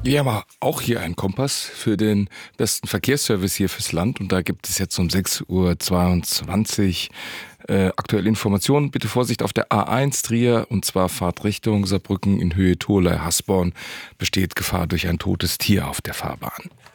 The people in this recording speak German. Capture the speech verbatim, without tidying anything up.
Ja, aber auch hier ein Kompass für den besten Verkehrsservice hier fürs Land. Und da gibt es jetzt um sechs Uhr zweiundzwanzig äh, aktuelle Informationen. Bitte Vorsicht auf der A eins Trier, und zwar Fahrtrichtung Saarbrücken in Höhe Tholey-Hasborn. Besteht Gefahr durch ein totes Tier auf der Fahrbahn.